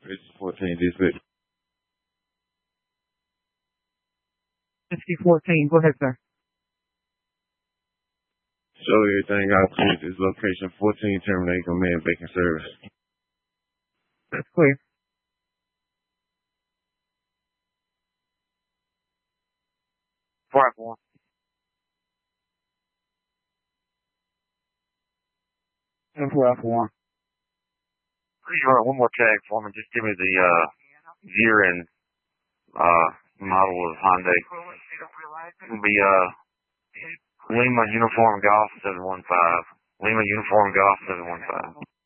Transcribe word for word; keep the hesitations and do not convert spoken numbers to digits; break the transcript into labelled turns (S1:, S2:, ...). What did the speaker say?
S1: Location fourteen, dispatch.
S2: Whiskey fourteen, go ahead, sir.
S1: Show everything out, please. This location fourteen, terminate command, bacon service.
S2: That's clear.
S3: Five one.
S2: And twelve one.
S3: Please run one more tag for me. Just give me the uh, year and uh, model of Hyundai. It'll be uh, Lima Uniform Golf seven one five. Lima Uniform Golf seven one five.